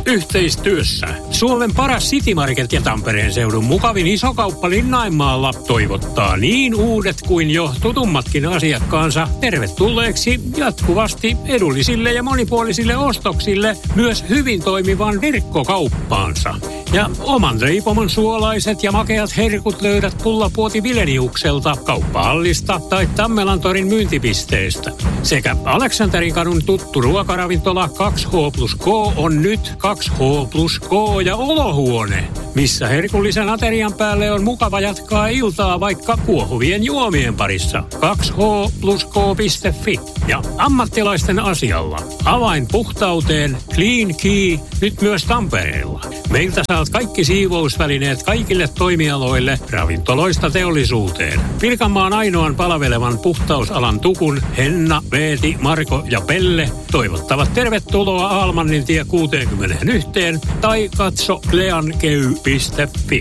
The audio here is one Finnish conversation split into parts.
yhteistyössä. Suomen paras City Market ja Tampereen seudun mukavin isokauppa Linnainmaalla toivottaa niin uudet kuin jo tutummatkin asiakkaansa tervetulleeksi jatkuvasti edullisille ja monipuolisille ostoksille myös hyvin toimivan verkkokauppaansa. Ja oman leipomon suolaiset ja makeat herkut löydät Pullapuoti Vileniukselta, Kauppahallista tai Tammelantorin myyntipisteestä. Sekä Aleksanterin kadun tuttu ruokaravintola 2H+K on nyt 2H+K ja olohuone, missä herkullisen aterian päälle on mukava jatkaa iltaa vaikka kuohuvien juomien parissa. 2H+K.fi ja ammattilaisten asialla. Avain puhtauteen Clean Key nyt myös Tampereella. Meiltä saat kaikki siivousvälineet kaikille toimialoille, ravintoloista teollisuuteen. Pirkanmaan ainoan palvelevan puhtausalan tukun Henna, Veeti, Marko ja Pelle toivottavat tervetuloa Almannin tie 61 tai katso kleankey.fi.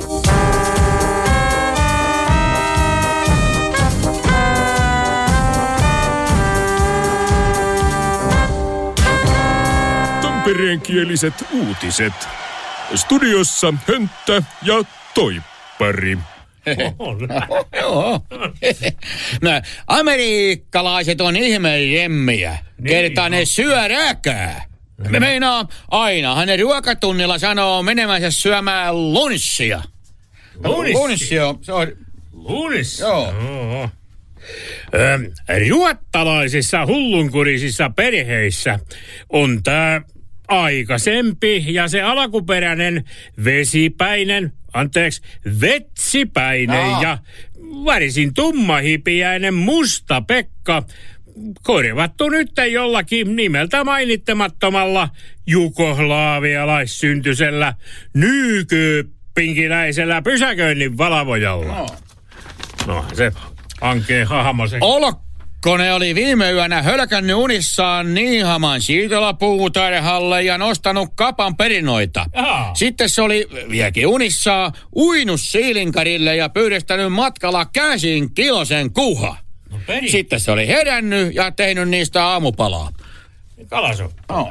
Tampereenkieliset uutiset. Studiossa Hönttä ja Toippari. Joo. No, amerikkalaiset on ihmejemmiä. Kertaa ne syö räkää. Me meinaa, ainahan ne ruokatunnilla sanoo menemänsä syömään lunssia. Lunssia? Se on... Lunssia? Joo. Ruottalaisissa hullunkurisissa perheissä on tää aikaisempi ja se alkuperäinen vetsipäinen ja värisin tummahipiäinen musta Pekka korvattu nyt jollakin nimeltä mainittamattomalla jugoslaavialaissyntyisellä nykypinkiläisellä pysäköinnin valvojalla. No se ankeen hahmo se. Olkkonen oli viime yönä hölkännyt unissaan Niihaman siirtolapuutarhalle ja nostanut kapan perinoita. Sitten se oli vieläkin unissaan uinut siilinkarille ja pyydestänyt matkalla käsin kilosen kuha. No sitten se oli herännyt ja tehnyt niistä aamupalaa. Kalaso.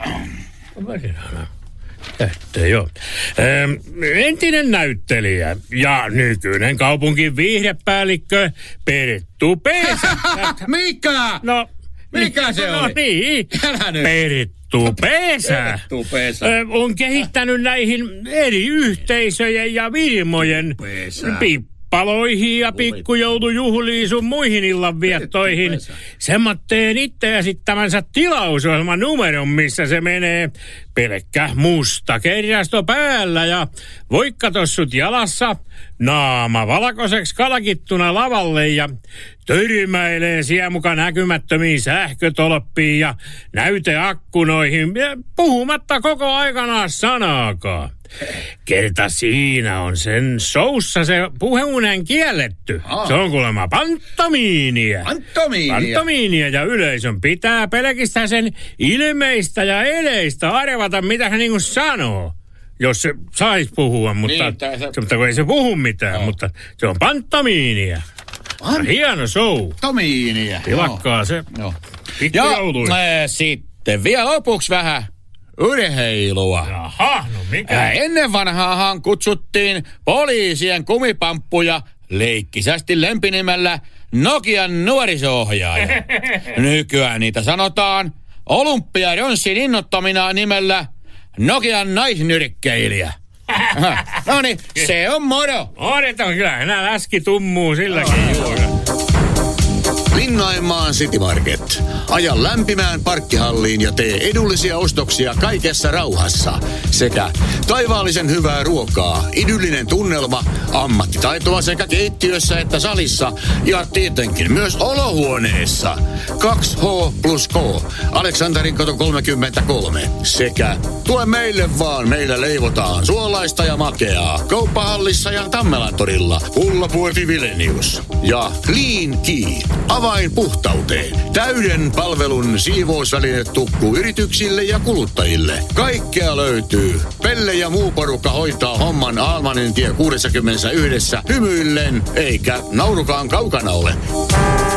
Joo. Entinen näyttelijä ja nykyinen kaupunkin viihdepäällikkö Perttu Pesä. Mikä? No, mikä se oli? No niin. Perttu Pesä. On kehittänyt näihin eri yhteisöjen ja firmojen pippaloihin ja pikkujoulujuhliin sun muihin illanviettoihin semmoitteen itse esittämänsä tilausohjelman numeron, missä se menee pelkkä musta kerrasto päällä ja voikkatossut jalassa, naama valkoiseksi kalkittuna lavalle ja törmäilee siellä mukaan näkymättömiin sähkötolppiin ja näyteakkunoihin, puhumatta koko aikana sanaakaan. Kerta siinä on sen soussa se puheunen kielletty. Se on kuulemma pantomiinia. Pantomiinia ja yleisön pitää pelkistä sen ilmeistä ja eleistä arvata, mitä hän niinku sanoo. Jos se sais puhua, mutta kun ei se puhu mitään, mutta se on pantomiinia. Hieno show. Pantomiinia. Tilakkaa se. Pikkujouluja. Ja sitten vielä lopuksi vähän urheilua. Jaha, no mikä? Ennen vanhaahan kutsuttiin poliisien kumipamppuja leikkisästi lempinimellä Nokian nuoriso-ohjaaja. Nykyään niitä sanotaan Olympiaronssin innottamina nimellä Nokian naisnyrkkeilijä. No niin, se on moro. Odotan kyllä, enää läski tummuu silläkin juuri. Linnainmaan City Market. Aja lämpimään parkkihalliin ja tee edullisia ostoksia kaikessa rauhassa. Sekä taivaallisen hyvää ruokaa, idyllinen tunnelma, ammattitaitoa sekä keittiössä että salissa ja tietenkin myös olohuoneessa. 2H+K. Aleksanterin kato 33. Sekä tule meille vaan, meillä leivotaan suolaista ja makeaa. Kauppahallissa ja Tammelantorilla. Pullapuoti Vilenius. Ja Clean Key. Avain puhtauteen. Täyden palvelun siivousvälinetukku yrityksille ja kuluttajille. Kaikkea löytyy. Pelle ja muu porukka hoitaa homman Almanin tie 61 hymyillen, eikä naurukaan kaukana ole.